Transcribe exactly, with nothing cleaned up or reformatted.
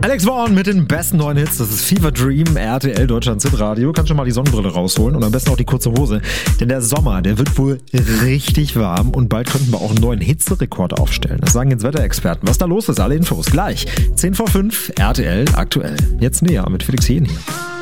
Alex Vaughn mit den besten neuen Hits. Das ist Fever Dream, R T L Deutschland Hitradio. Kannst schon mal die Sonnenbrille rausholen und am besten auch die kurze Hose. Denn der Sommer, der wird wohl richtig warm und bald könnten wir auch einen neuen Hitzerekord aufstellen. Das sagen jetzt Wetterexperten. Was da los ist, alle Infos gleich. zehn vor fünf, R T L aktuell. Jetzt näher mit Felix Jähn hier.